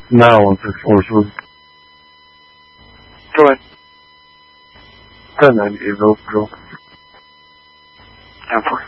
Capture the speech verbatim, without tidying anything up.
Now before you join. ten and zero zero. ten four.